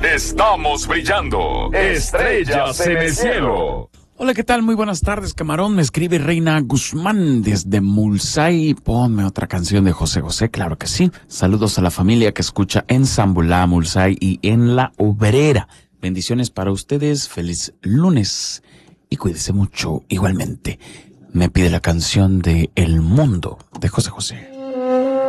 Estamos brillando. Estrellas en el cielo. Hola, ¿qué tal? Muy buenas tardes, camarón. Me escribe Reina Guzmán desde Mulsay. Ponme otra canción de José José, claro que sí. Saludos a la familia que escucha en Zambulá, Mulsay y en La Obrera. Bendiciones para ustedes, feliz lunes y cuídese mucho igualmente. Me pide la canción de El Mundo de José José.